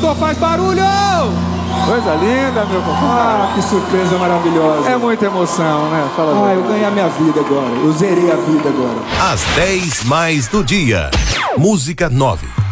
só faz barulho! Coisa linda, meu compadre. Ah, que surpresa maravilhosa. É muita emoção, né? Fala Ah, eu ganhei a minha vida agora. Eu zerei a vida agora. Às 10 mais do dia. Música 9.